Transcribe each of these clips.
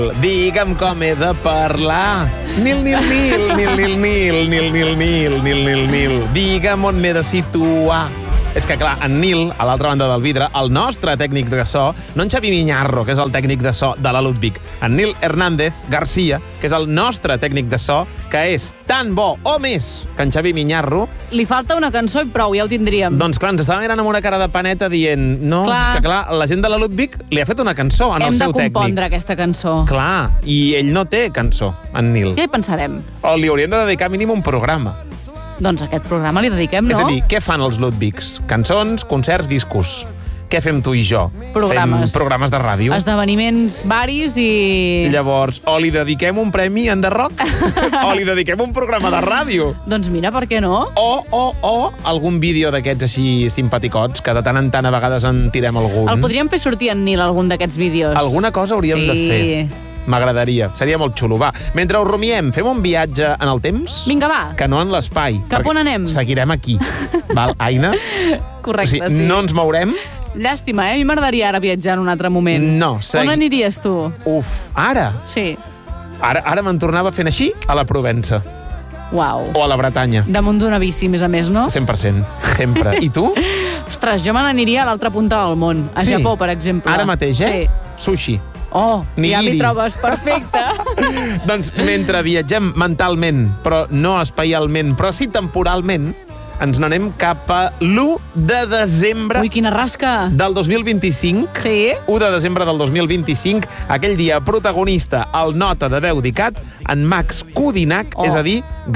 Digue'm com he de parlar. Nil, nil, nil, nil, nil, nil, nil, nil, nil, nil, nil, nil. Digue'm on m'he de situar. És que, clar, en Nil, a l'altra banda del vidre, el nostre tècnic de so, no en Xavi Miñarro, que és el tècnic de so de la Ludwig, en Nil Hernández García, que és el nostre tècnic de so, que és tan bo o més que en Xavi Miñarro. Li falta una cançó i prou, ja ho tindríem. Doncs clar, ens estava mirant amb una cara de paneta dient no, és que clar, la gent de la Ludwig li ha fet una cançó en el seu tècnic. Hem de compondre aquesta cançó. Clar, i ell no té cançó, en Nil. Què hi pensarem? O li hauríem de dedicar mínim un programa. Doncs aquest programa li dediquem, no? És a dir, què fan els Ludwigs? Cançons, concerts, discos. Què fem tu i jo? Programes. Fem programes de ràdio. Esdeveniments varis i... Llavors, o li dediquem un premi en The Rock, o li dediquem un programa de ràdio. Doncs mira, per què no? O algun vídeo d'aquests així simpaticots, que de tant en tant a vegades en tirem algun. El podríem fer sortir en Nil, algun d'aquests vídeos. Alguna cosa hauríem de fer. M'agradaria, seria molt xulo. Va, mentre ho rumiem, fem un viatge en el temps? Vinga, va. Que no en l'espai. Cap on anem? Seguirem aquí. Val, Aina? Correcte, o sigui, sí. No ens mourem? Llàstima, A mi m'agradaria ara viatjar en un altre moment. No, On aniries tu? Uf, ara? Sí. Ara me'n tornava fent així a la Provença. Uau. O a la Bretanya. Damunt d'una bici, més a més, no? 100%, sempre. I tu? Ostres, jo me n'aniria a l'altra punta del món, a Japó, per exemple. Ara mateix, Sí. Sushi. Oh, Nigiri. ja m'hi trobes, perfecte. Doncs mentre viatgem mentalment, però no espacialment, però sí temporalment, ens n'anem cap a l'1 de desembre... Ui, quina rasca! Del 2025. Sí. 1 de desembre del 2025, aquell dia protagonista al Nota de Veu d'ICAT, en Max Codinac, és a dir,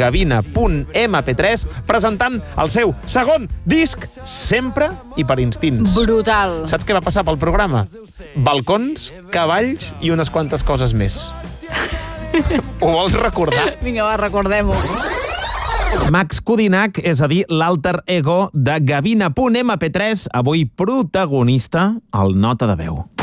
Gavina.mp3, presentant el seu segon disc, Sempre i per instints. Brutal. Saps què va passar pel programa? Balcons, cavalls i unes quantes coses més. Ho vols recordar? Vinga, va, recordem-ho. Max Codinac, és a dir, l'alter ego de Gavina.mp3, avui protagonista al Nota de Veu.